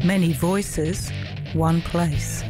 Many voices, one place.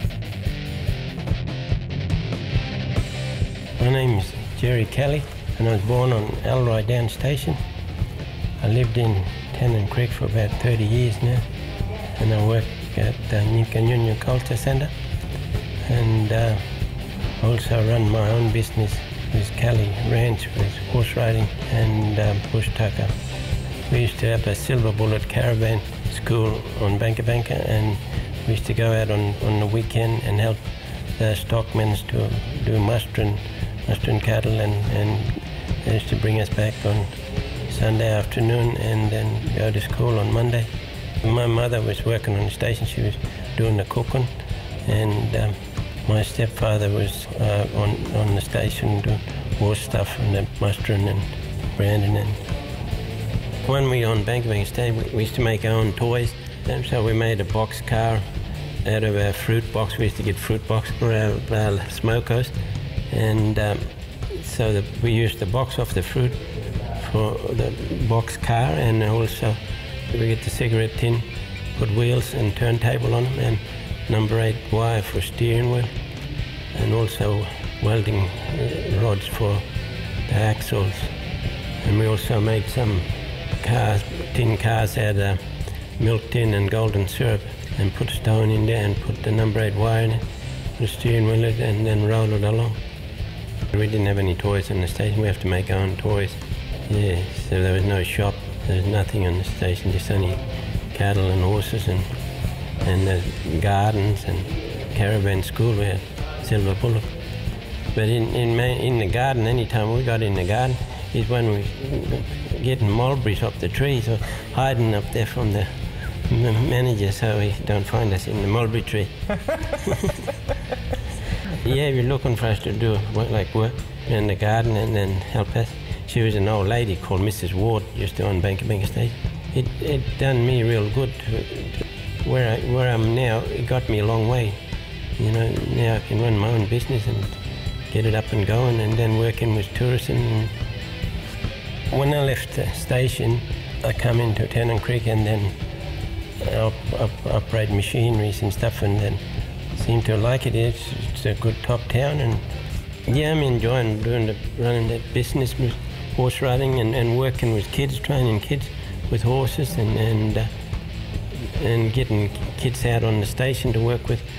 My name is Jerry Kelly and I was born on Elroy Down Station. I lived in Tennant Creek for about 30 years now and I work at the Nyinkanjunya Culture Centre and also run my own business with Kelly Ranch with horse riding and bush tucker. We used to have a Silver Bullet caravan school on Banka Banka and we used to go out on the weekend and help the stockmen to do mustering cattle and they used to bring us back on Sunday afternoon and then go to school on Monday. My mother was working on the station, she was doing the cooking and my stepfather was on the station doing horse stuff and the mustering and branding. And when we were on Banka Banka Station, we used to make our own toys. And so we made a box car out of our fruit box. We used to get fruit box for our smokers. And so we used the box off the fruit for the box car, and also we get the cigarette tin, put wheels and turntable on them, and number 8 wire for steering wheel, and also welding rods for the axles. And we also made some cars, tin cars out of milk tin and golden syrup, and put a stone in there and put the number 8 wire in it, put a steering wheel in it, and then roll it along. We didn't have any toys in the station, we have to make our own toys. Yeah, so there was no shop, there was nothing on the station, just only cattle and horses and the gardens and caravan school. We had Silver Bullet. But in the garden, anytime we got in the garden, is when we getting mulberries up the trees or hiding up there from the manager so he don't find us in the mulberry tree. Yeah, you're looking for us to do work in the garden and then help us. She was an old lady called Mrs. Ward, used to on Banka Banka Station. It done me real good where I'm now. It got me a long way. You know, now I can run my own business and get it up and going, and then working with tourism. When I left the station, I come into Tennant Creek and then operate machineries and stuff, and then seem to like it. It's a good top town, and yeah, I'm enjoying running that business with horse riding and working with kids, training kids with horses and getting kids out on the station to work with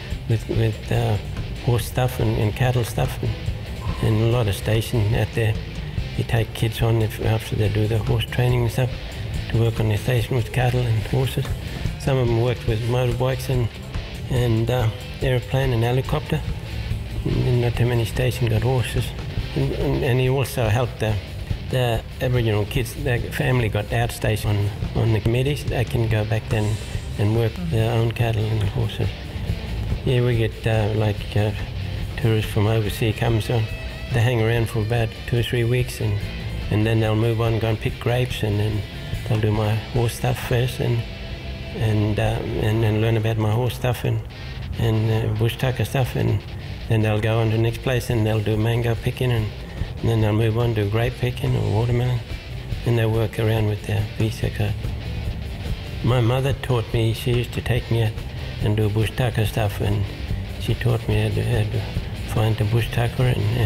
horse stuff and cattle stuff, and a lot of stations out there. You take kids on after they do the horse training and stuff to work on the station with cattle and horses. Some of them worked with motorbikes and airplane and helicopter. And not too many stations got horses. And he also helped the Aboriginal kids. The family got outstation on the committees. They can go back then and work their own cattle and horses. Yeah, we get tourists from overseas comes on. They hang around for about 2 or 3 weeks and then they'll move on, go and pick grapes, and then they'll do my horse stuff first and then learn about my horse stuff and bush tucker stuff, and then they'll go on to the next place and they'll do mango picking and then they'll move on to grape picking or watermelon, and they work around with their visa card. My mother taught me, she used to take me out and do bush tucker stuff, and she taught me how to find the bush tucker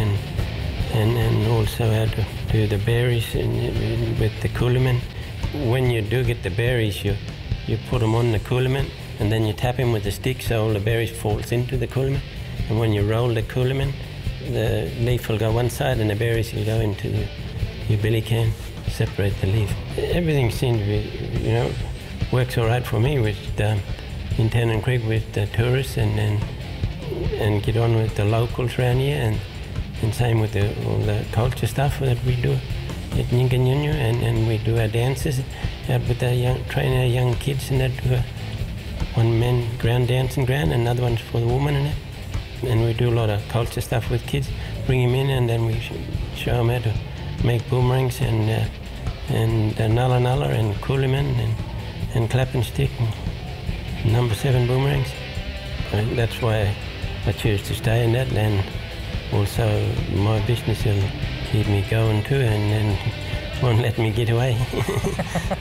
and also how to do the berries with the couliman. When you do get the berries, you put them on the couliman and then you tap him with a stick so all the berries falls into the couliman. And when you roll the couliman, the leaf will go one side and the berries will go into your billy can, separate the leaf. Everything seems to be, works all right for me with in Tennant Creek with the tourists and get on with the locals around here, and same with all the culture stuff that we do at Nyinkanjunya, and we do our dances out with train our young kids, and that do one man ground dancing ground, and another one's for the woman and that. And we do a lot of culture stuff with kids, bring them in, and then we show them how to make boomerangs and nulla nulla and couliman and clap and stick and number 7 boomerangs. And that's why I choose to stay in that, and also my business will keep me going too and won't let me get away.